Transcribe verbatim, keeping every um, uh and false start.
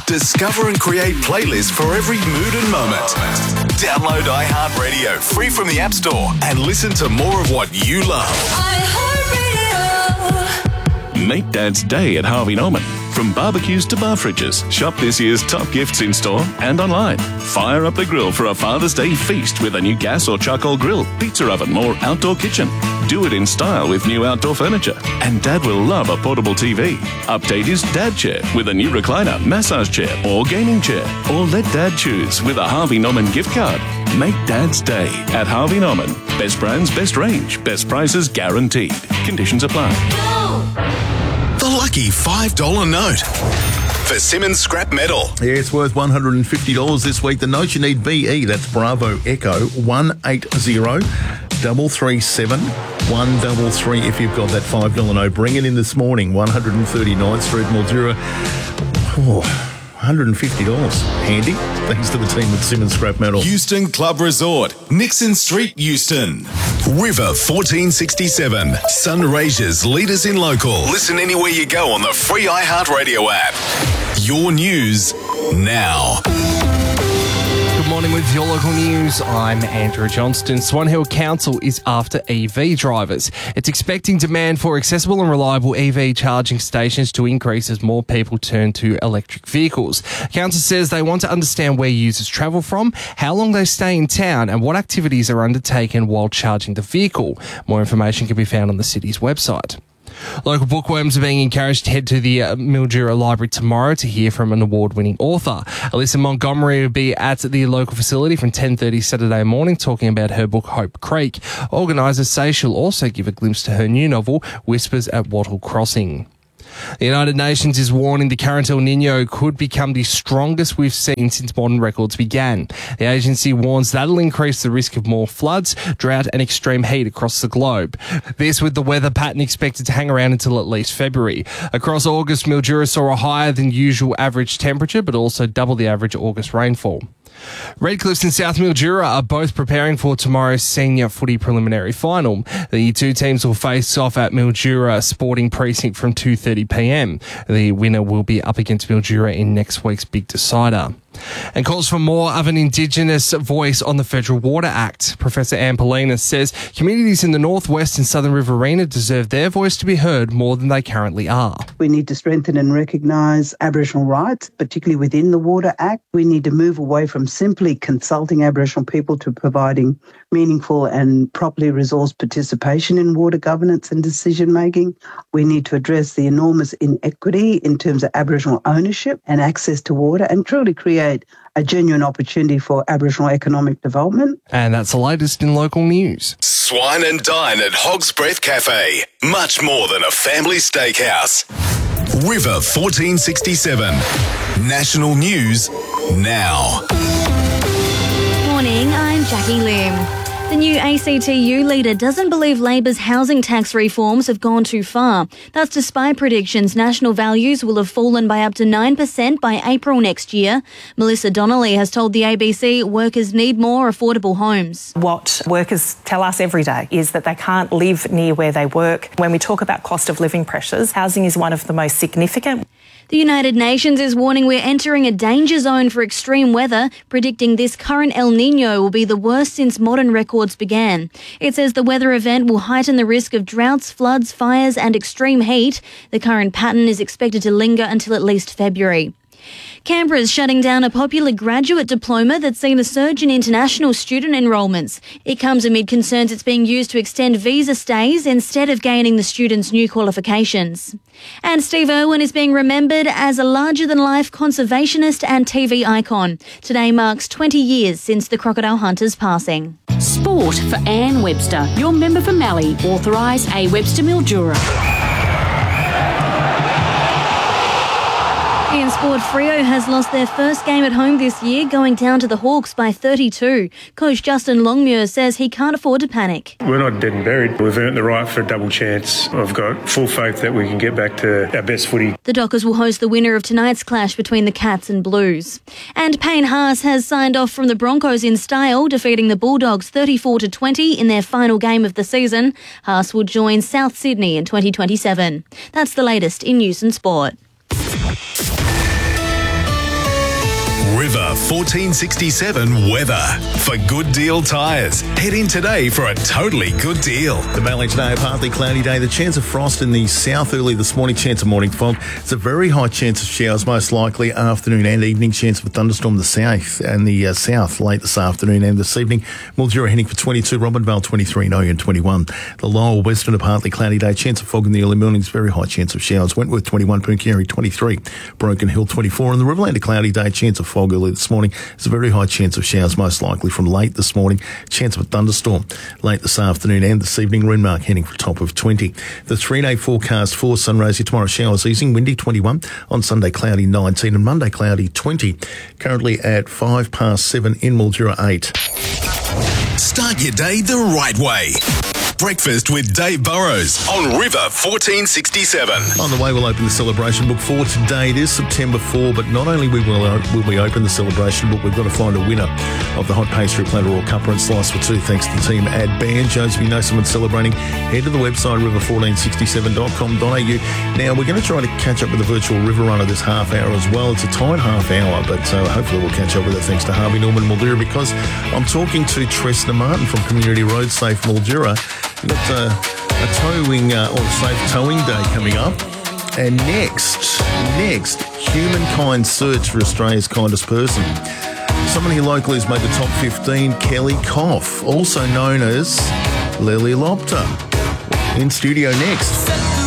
Discover and create playlists for every mood and moment. Download iHeartRadio free from the App Store and listen to more of what you love. iHeartRadio. Make Dad's day at Harvey Norman. From barbecues to bar fridges, shop this year's top gifts in store and online. Fire up the grill for a Father's Day feast with a new gas or charcoal grill, pizza oven or outdoor kitchen. Do it in style with new outdoor furniture. And Dad will love a portable T V. Update his Dad chair with a new recliner, massage chair or gaming chair. Or let Dad choose with a Harvey Norman gift card. Make Dad's day at Harvey Norman. Best brands, best range, best prices guaranteed. Conditions apply. The lucky five dollar note for Simmons Scrap Metal. Yeah, it's worth one hundred fifty dollars this week. The note you need, B E, that's Bravo Echo, one eight zero three three seven one three three if you've got that five dollar note. Bring it in this morning, one thirty-ninth Street, Mildura. Oh, one hundred fifty dollars. Handy. Thanks to the team at Simmons Scrap Metal. Houston Club Resort, Nixon Street, Houston. River fourteen sixty-seven, Sunraysia's leaders in local. Listen anywhere you go on the free iHeartRadio app. Your news now. Good morning with your local news. I'm Andrew Johnston. Swan Hill Council is after E V drivers. It's expecting demand for accessible and reliable E V charging stations to increase as more people turn to electric vehicles. Council says they want to understand where users travel from, how long they stay in town, and what activities are undertaken while charging the vehicle. More information can be found on the city's website. Local bookworms are being encouraged to head to the uh, Mildura Library tomorrow to hear from an award-winning author. Alyssa Montgomery will be at the local facility from ten thirty Saturday morning talking about her book Hope Creek. Organisers say she'll also give a glimpse to her new novel Whispers at Wattle Crossing. The United Nations is warning the current El Niño could become the strongest we've seen since modern records began. The agency warns that'll increase the risk of more floods, drought and extreme heat across the globe. This with the weather pattern expected to hang around until at least February. Across August, Mildura saw a higher than usual average temperature, but also double the average August rainfall. Redcliffs and South Mildura are both preparing for tomorrow's senior footy preliminary final. The two teams will face off at Mildura Sporting Precinct from two thirty p m. The winner will be up against Mildura in next week's Big Decider. And calls for more of an Indigenous voice on the Federal Water Act. Professor Anne Polinas says communities in the Northwest and Southern Riverina deserve their voice to be heard more than they currently are. We need to strengthen and recognise Aboriginal rights, particularly within the Water Act. We need to move away from simply consulting Aboriginal people to providing meaningful and properly resourced participation in water governance and decision making. We need to address the enormous inequity in terms of Aboriginal ownership and access to water and truly create a genuine opportunity for Aboriginal economic development. And that's the latest in local news. Swine and dine at Hog's Breath Cafe. Much more than a family steakhouse. River fourteen sixty-seven. National news now. Morning, I'm Jackie Lim. The new A C T U leader doesn't believe Labor's housing tax reforms have gone too far. That's despite predictions national values will have fallen by up to nine percent by April next year. Melissa Donnelly has told the A B C workers need more affordable homes. What workers tell us every day is that they can't live near where they work. When we talk about cost of living pressures, housing is one of the most significant. The United Nations is warning we're entering a danger zone for extreme weather, predicting this current El Niño will be the worst since modern records began. It says the weather event will heighten the risk of droughts, floods, fires and extreme heat. The current pattern is expected to linger until at least February. Canberra is shutting down a popular graduate diploma that's seen a surge in international student enrolments. It comes amid concerns it's being used to extend visa stays instead of gaining the students' new qualifications. And Steve Irwin is being remembered as a larger-than-life conservationist and T V icon. Today marks twenty years since the crocodile hunter's passing. Sport for Anne Webster, your member for Mallee, authorise A Webster Mildura. In sport, Freo has lost their first game at home this year, going down to the Hawks by thirty-two. Coach Justin Longmuir says he can't afford to panic. We're not dead and buried. We've earned the right for a double chance. I've got full faith that we can get back to our best footy. The Dockers will host the winner of tonight's clash between the Cats and Blues. And Payne Haas has signed off from the Broncos in style, defeating the Bulldogs thirty-four to twenty in their final game of the season. Haas will join South Sydney in twenty twenty-seven. That's the latest in news and sport. River fourteen sixty-seven weather. For Good Deal Tyres, head in today for a totally good deal. The Valley today, a partly cloudy day. The chance of frost in the south early this morning, chance of morning fog. It's a very high chance of showers, most likely afternoon and evening. Chance of a thunderstorm the south and the uh, south late this afternoon and this evening. Mildura heading for twenty-two, Robinvale twenty-three, Nogan twenty-one. The lower western, a partly cloudy day. Chance of fog in the early mornings, very high chance of showers. Wentworth twenty-one, Pooncarie twenty-three, Broken Hill twenty-four. And the Riverland, a cloudy day. Chance of fog early this morning. There's a very high chance of showers, most likely from late this morning. Chance of a thunderstorm late this afternoon and this evening. Renmark heading for a top of twenty. The three-day forecast for Sunraysia tomorrow, showers easing, windy twenty-one. On Sunday, cloudy nineteen, and Monday, cloudy twenty. Currently at five past seven in Mildura eight. Start your day the right way. Breakfast with Dave Burrows on River fourteen sixty-seven. On the way, we'll open the celebration book for today. It is September fourth, but not only will we, will we open the celebration book, we've got to find a winner of the hot pastry platter or cuppa and slice for two, thanks to the team at Banjos. If you know someone celebrating, head to the website river fourteen sixty-seven dot com dot a u. Now, we're going to try to catch up with the virtual river runner this half hour as well. It's a tight half hour, but uh, hopefully we'll catch up with her thanks to Harvey Norman Mildura, because I'm talking to Tresna Martin from Community Road Safe Mildura. We've got uh, a towing uh, or safe towing day coming up. And next, next, Humankind Search for Australia's Kindest Person. Someone here locally who's made the top fifteen, Kelly Koff, also known as Lily Lopter. In studio next.